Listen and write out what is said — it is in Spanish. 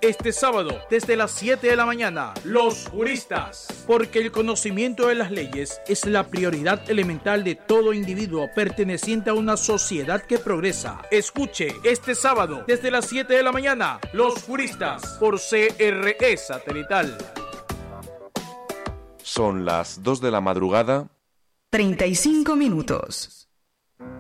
Este sábado, desde las 7 de la mañana, Los Juristas. Porque el conocimiento de las leyes es la prioridad elemental de todo individuo perteneciente a una sociedad que progresa. Escuche este sábado, desde las 7 de la mañana, Los Juristas, por CRE Satelital. Son las 2 de la madrugada. 35 minutos.